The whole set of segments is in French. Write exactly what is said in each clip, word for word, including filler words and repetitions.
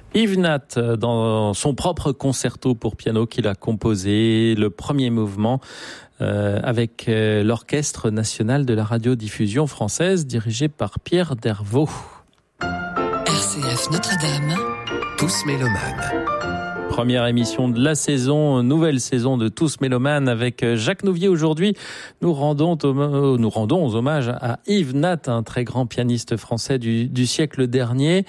Yves Nat, dans son propre concerto pour piano qu'il a composé, le premier mouvement euh, avec euh, l'Orchestre national de la radiodiffusion française dirigé par Pierre Dervaux. R C F Notre-Dame, Tous mélomanes. Première émission de la saison, nouvelle saison de Tous mélomanes avec Jacques Nouvier. Aujourd'hui, nous rendons, nous rendons hommage à Yves Nat, un très grand pianiste français du, du siècle dernier.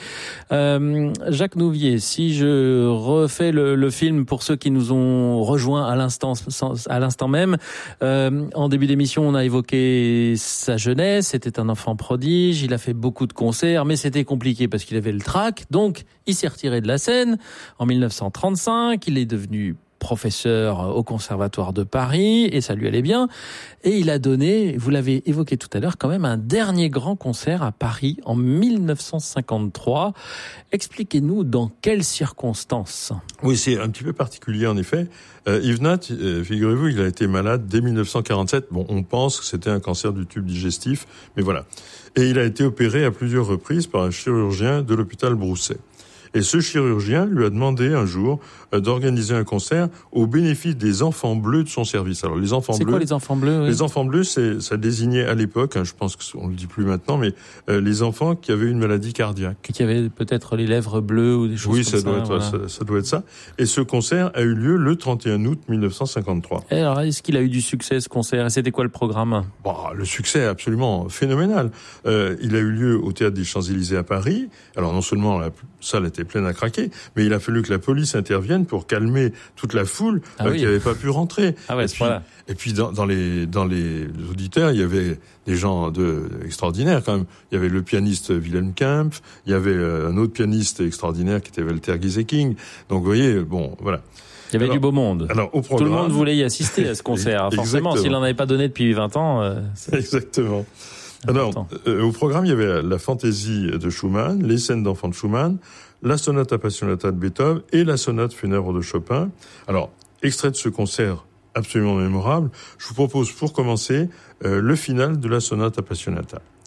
Euh, Jacques Nouvier, si je refais le, le film pour ceux qui nous ont rejoints à l'instant, à l'instant même, euh, en début d'émission, on a évoqué sa jeunesse. C'était un enfant prodige. Il a fait beaucoup de concerts, mais c'était compliqué parce qu'il avait le trac. Donc, il s'est retiré de la scène en dix-neuf cent trente-cinq. Il est devenu professeur au Conservatoire de Paris et ça lui allait bien. Et il a donné, vous l'avez évoqué tout à l'heure, quand même un dernier grand concert à Paris en dix-neuf cent cinquante-trois. Expliquez-nous dans quelles circonstances. Oui, c'est un petit peu particulier en effet. Euh, Yves Nat, euh, figurez-vous, il a été malade dès dix-neuf cent quarante-sept. Bon, on pense que c'était un cancer du tube digestif, mais voilà. Et il a été opéré à plusieurs reprises par un chirurgien de l'hôpital Broussais. Et ce chirurgien lui a demandé un jour euh, d'organiser un concert au bénéfice des enfants bleus de son service. Alors les enfants c'est bleus. C'est quoi les enfants bleus? Oui. Les enfants bleus, c'est, ça désignait à l'époque, hein, je pense qu'on le dit plus maintenant, mais euh, les enfants qui avaient une maladie cardiaque. Et qui avaient peut-être les lèvres bleues ou des choses oui, comme ça. Oui, ça doit être voilà. ça, ça doit être ça. Et ce concert a eu lieu le trente et un août dix-neuf cent cinquante-trois. Et alors, est-ce qu'il a eu du succès ce concert? Et c'était quoi le programme? Bon, le succès est absolument phénoménal. Euh, il a eu lieu au Théâtre des Champs-Élysées à Paris. Alors non seulement la salle était pleine à craquer, mais il a fallu que la police intervienne pour calmer toute la foule ah euh, oui. qui n'avait pas pu rentrer. Ah ouais, et, puis, voilà. et puis dans, dans les dans les auditeurs, il y avait des gens de extraordinaires quand même. Il y avait le pianiste Wilhelm Kempf, il y avait un autre pianiste extraordinaire qui était Walter Gieseking. Donc vous voyez, bon, voilà. Il y avait alors, du beau monde. Alors, au programme, tout le monde voulait y assister à ce concert. Forcément, s'il n'en avait pas donné depuis vingt ans. Euh, c'est... Exactement. Alors, euh, au programme, il y avait la fantaisie de Schumann, les scènes d'enfants de Schumann, la sonate appassionata de Beethoven et la sonate funèbre de Chopin. Alors, extrait de ce concert absolument mémorable, je vous propose pour commencer euh, le final de la sonate appassionata.